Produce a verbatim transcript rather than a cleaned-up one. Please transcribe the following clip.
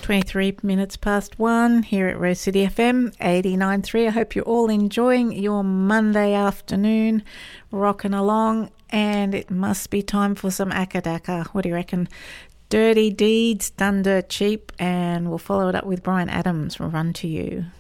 twenty-three minutes past one here at Rose City F M eighty-nine point three. I hope you're all enjoying your Monday afternoon, rocking along, and it must be time for some Akadaka. What do you reckon? Dirty Deeds Done Dirt Cheap, and we'll follow it up with Bryan Adams. Run to You.